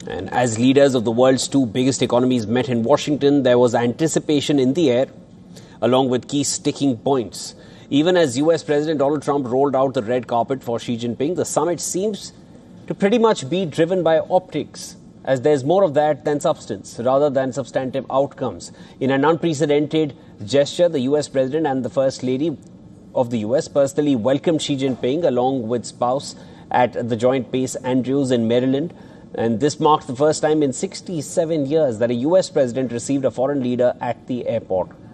And as leaders of the world's two biggest economies met in Washington, there was anticipation in the air, along with key sticking points. Even as US President Donald Trump rolled out the red carpet for Xi Jinping, the summit seems to pretty much be driven by optics, as there's more of that than substance, rather than substantive outcomes. In an unprecedented gesture, the US President and the First Lady of the US personally welcomed Xi Jinping along with spouse at the Joint Base Andrews in Maryland. And this marked the first time in 67 years that a US president received a foreign leader at the airport.